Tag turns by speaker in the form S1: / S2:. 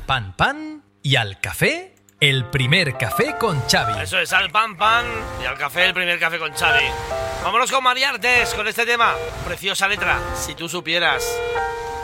S1: pan pan y al café el primer café con Xavi.
S2: Eso es, al pan pan y al café el primer café con Xavi. Vámonos con María Artes con este tema. Preciosa letra, si tú supieras.